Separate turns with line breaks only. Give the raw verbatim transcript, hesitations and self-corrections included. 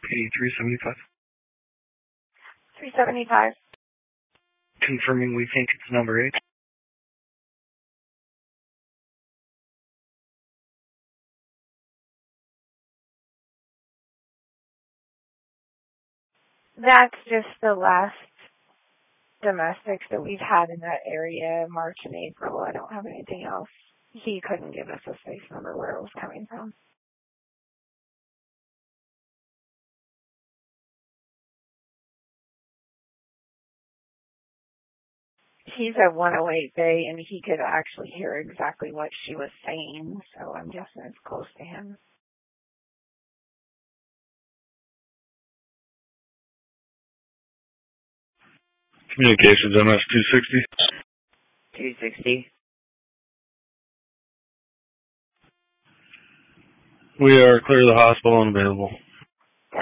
eighty-three seventy-five.
three seventy-five.
Confirming we think it's number eight.
That's just the last domestics that we've had in that area, March and April. I don't have anything else. He couldn't give us a space number where it was coming from. He's at one oh eight Bay, and he could actually hear exactly what she was saying, so I'm guessing it's close to him.
Communications M S two sixty.
two sixty.
We are clear of the hospital and available.